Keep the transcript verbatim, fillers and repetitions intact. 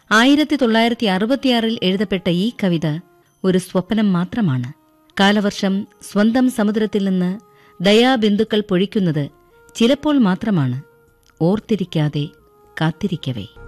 ആയിരത്തി തൊള്ളായിരത്തി അറുപത്തിയാറിൽ എഴുതപ്പെട്ട ഈ കവിത ഒരു സ്വപ്നം മാത്രമാണ്. കാലവർഷം സ്വന്തം സമുദ്രത്തിൽ നിന്ന് ദയാബിന്ദുക്കൾ പൊഴിക്കുന്നത് ചിലപ്പോൾ മാത്രമാണ്, ഓർത്തിരിക്കാതെ കാത്തിരിക്കവേ.